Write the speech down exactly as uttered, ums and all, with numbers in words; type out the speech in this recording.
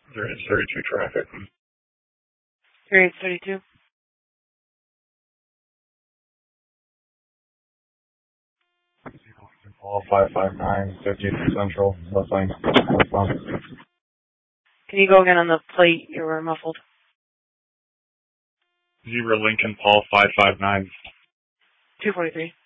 There is thirty-two traffic. Period thirty-two. Call five five nine, fifty-three Central, left lane. Can you go again on the plate? You were muffled. Zebra Lincoln, Paul five five nine. two forty-three.